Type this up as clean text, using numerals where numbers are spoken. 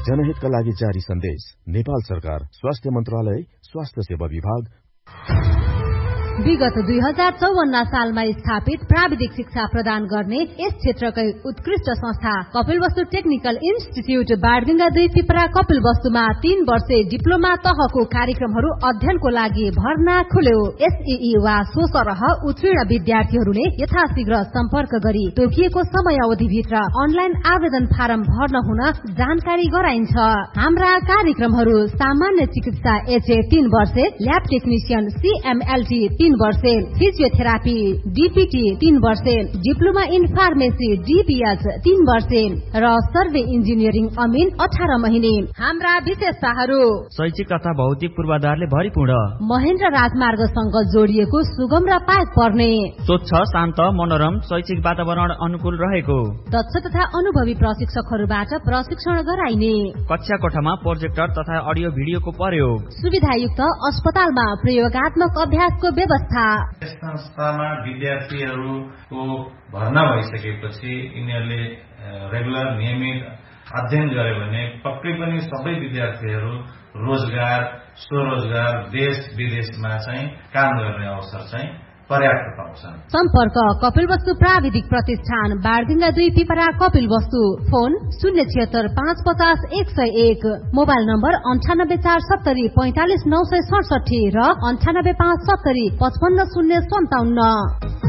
जनहितका लागि जारी सन्देश। नेपाल सरकार, स्वास्थ्य मन्त्रालय, स्वास्थ्य सेवा विभाग। विगत 2054 सालमा स्थापित प्राविधिक शिक्षा प्रदान गर्ने यस क्षेत्रकै उत्कृष्ट संस्था कपिलवस्तु टेक्निकल इन्स्टिच्युट बाणगंगा 2 पिपरा कपिलवस्तुमा 3 वर्षे डिप्लोमा तहको कार्यक्रमहरू अध्ययनको लागि भर्ना खुल्यो। एसईई वा सो सरह उत्तीर्ण विद्यार्थीहरूले यथाशीघ्र सम्पर्क गरी तोकिएको समयावधिभित्र अनलाइन आवेदन फारम भर्न हुन जानकारी गराइन्छ। हाम्रा कार्यक्रमहरू सामान्य चिकित्सा एचए 3 वर्षे, ल्याब टेक्निशियन सीएमएलटी 3 वर्षे, फिजियोथेरापी डीपीटी 3 वर्षे, डिप्लोमा इन फार्मेसी डीपीएच 3 वर्षे र सर्वे इन्जिनियरिङ अमिन 18 महिने। हाम्रा विशेषताहरू: शैक्षिक तथा भौतिक पूर्वाधारले भरिपूर्ण, महेन्द्र राजमार्गसँग जोडिएको सुगम र पाइक पर्ने, स्वच्छ शान्त मनोरम शैक्षिक वातावरण अनुकूल रहेको, दक्ष तथा अनुभवी प्रशिक्षकहरूबाट प्रशिक्षण गराइने, कक्षा कोठामा प्रोजेक्टर तथा अडियो भिडियोको प्रयोग, सुविधायुक्त अस्पतालमा प्रयोगात्मक अभ्यासको व्यवस्था। यस संस्थामा विद्यार्थीहरूको भर्ना भइसकेपछि यिनीहरूले रेगुलर नियमित अध्ययन गरे भने पक्कै पनि सबै विद्यार्थीहरू रोजगार, स्वरोजगार, देश विदेशमा चाहिँ काम गर्ने अवसर चाहिँ पर्याप्त पाउँछन्। सम्पर्क कपिलवस्तु प्राविधिक प्रतिष्ठान Banganga 2 Pipra Kapilvastu. Phone 076 550 101, mobile number 98470 45 967 र 98570 55 057।